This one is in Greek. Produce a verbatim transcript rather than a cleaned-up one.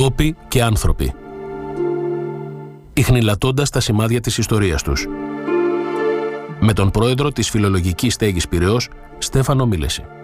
τόποι και άνθρωποι, ιχνηλατώντας τα σημάδια της ιστορίας τους. Με τον πρόεδρο της Φιλολογικής Στέγης Πειραιώς, Στέφανο Μίλεση.